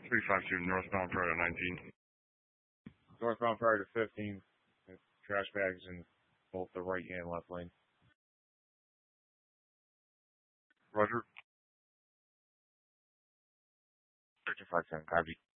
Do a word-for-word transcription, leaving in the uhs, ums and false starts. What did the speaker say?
three five two, northbound prior to nineteen. Northbound prior to fifteen. Trash bags in both the right and left lane. Roger. thirteen five ten, copy.